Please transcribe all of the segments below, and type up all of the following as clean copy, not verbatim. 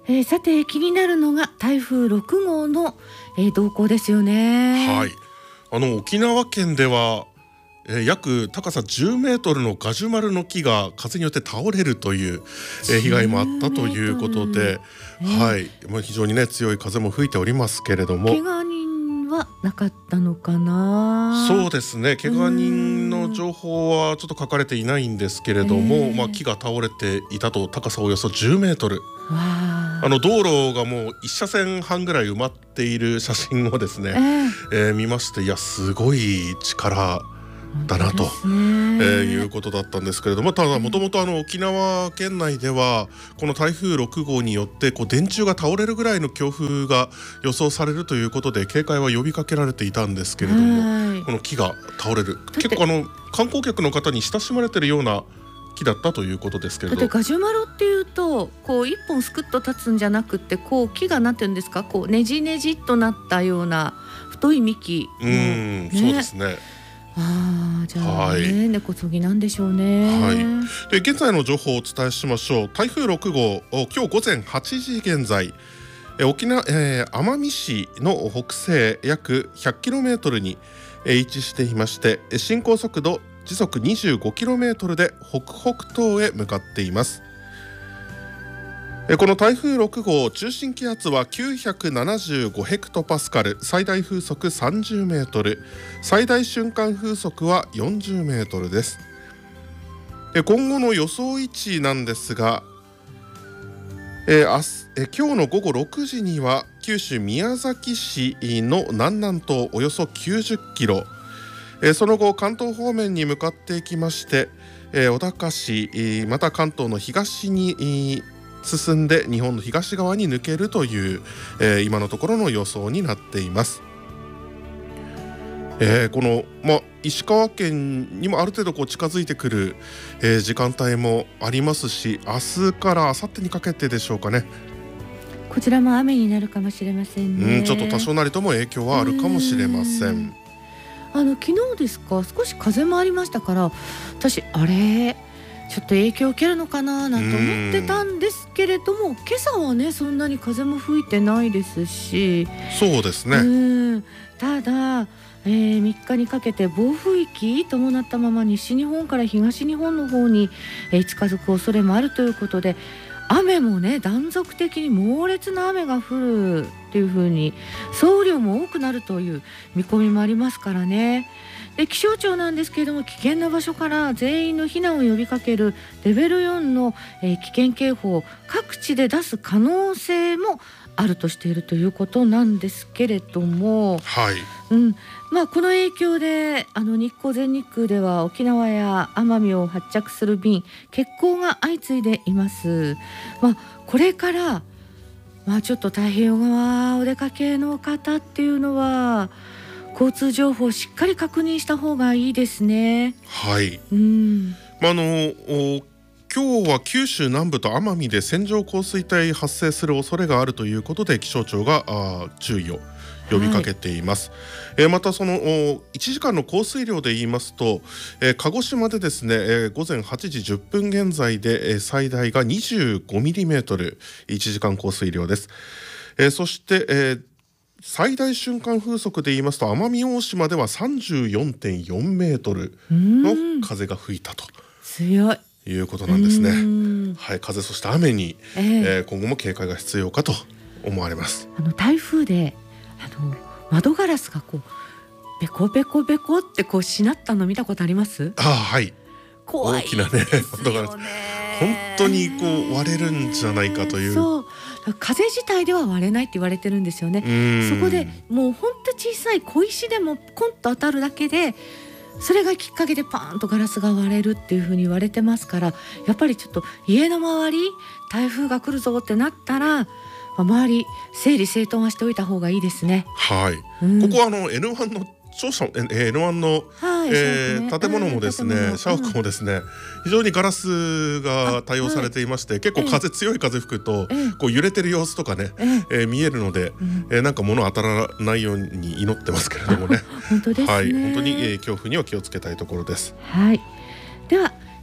さて気になるのが台風6号の、動向ですよね。 はい、沖縄県では、約高さ10メートルのガジュマルの木が風によって倒れるという、被害もあったということで、はい、非常にね強い風も吹いておりますけれども、 怪我人はなかったのかな。 そうですね、怪我人の情報はちょっと書かれていないんですけれども、木が倒れていたと。高さおよそ10メートル、道路がもう1車線半ぐらい埋まっている写真をですね、見まして、いやすごい力だなと、いうことだったんですけれども、ただもともと沖縄県内ではこの台風6号によって電柱が倒れるぐらいの強風が予想されるということで警戒は呼びかけられていたんですけれども、この木が倒れる、結構観光客の方に親しまれているような木だったということですけれど、 だってガジュマルっていうと一本すくっと立つんじゃなくて木がなんていうんですか、ねじねじっとなったような太い幹の、 そうですね。 じゃあね、根こそぎなんでしょうね。 で現在の情報をお伝えしましょう。台風6号、今日午前8時現在、沖縄、奄美市の北西約 100km に、位置していまして、進行速度時速 25km で北北東へ向かっています。この台風6号、中心気圧は975ヘクトパスカル、最大風速30メートル、最大瞬間風速は40メートルです。今後の予想位置なんですが、今日の午後6時には九州宮崎市の南南東およそ90キロ、その後関東方面に向かっていきまして、小高市、また関東の東に進んで日本の東側に抜けるという、今のところの予想になっています。この、石川県にもある程度近づいてくる、時間帯もありますし、明日から明後日にかけてでしょうかね、 こちらも雨になるかもしれませんね。 ちょっと多少なりとも影響はあるかもしれません。 昨日ですか、少し風もありましたから、私あれちょっと影響を受けるのかななんて思ってたんですけれども、今朝はねそんなに風も吹いてないですし、 そうですね。 ただ、3日にかけて暴風域伴ったまま西日本から東日本の方に、近づく恐れもあるということで、雨もね断続的に猛烈な雨が降るっていう風に、総雨量も多くなるという見込みもありますからね。で気象庁なんですけれども、危険な場所から全員の避難を呼びかけるレベル4の、危険警報を各地で出す可能性もあるとしているということなんですけれども、この影響で日光全日空では沖縄や奄美を発着する便欠航が相次いでいます。これからちょっと太平洋側お出かけの方っていうのは交通情報をしっかり確認した方がいいですね。 今日は九州南部と奄美で線状降水帯発生する恐れがあるということで、気象庁が注意を呼びかけています。またその1時間の降水量で言いますと、鹿児島でですね、午前8時10分現在で、最大が 25mm 1時間降水量です。そして、最大瞬間風速で言いますと、奄美大島では 34.4 メートルの風が吹いたと強いいうことなんですね。風そして雨に、今後も警戒が必要かと思われます。 台風で窓ガラスがベコベコベコってしなったの見たことあります？怖い大きなね窓ガラス、本当に割れるんじゃないかという。 風自体では割れないって言われてるんですよね。そこでもう本当小さい小石でもコンと当たるだけで、それがきっかけでパーンとガラスが割れるっていう風に言われてますから、やっぱりちょっと家の周り台風が来るぞってなったら、周り整理整頓はしておいた方がいいですね。ここはN1 のN1 の、建物もですね、社屋もですね、非常にガラスが対応されていまして、結構強い風吹くと揺れてる様子とかね、見えるので、なんか物当たらないように祈ってますけれどもね。 本当ですね。 本当に、恐怖には気をつけたいところです。 では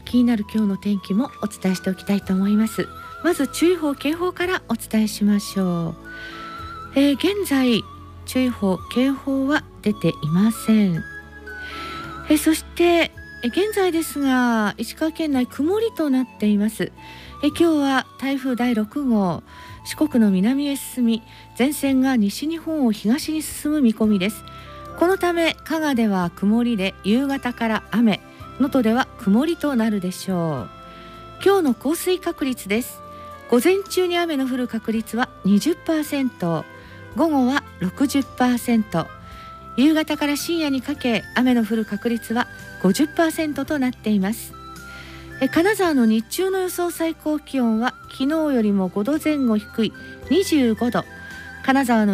気になる今日の天気もお伝えしておきたいと思います。まず注意報警報からお伝えしましょう。現在注意報警報は出ていません。そして現在ですが石川県内曇りとなっています。今日は台風第6号、四国の南へ進み、前線が西日本を東に進む見込みです。このため加賀では曇りで夕方から雨、能登では曇りとなるでしょう。今日の降水確率です。午前中に雨の降る確率は 20%、 午後は 60%、 夕方から深夜にかけ雨の降る確率は 50% となっています。金沢の日中の予想最高気温は昨日よりも5度前後低い25度、金沢の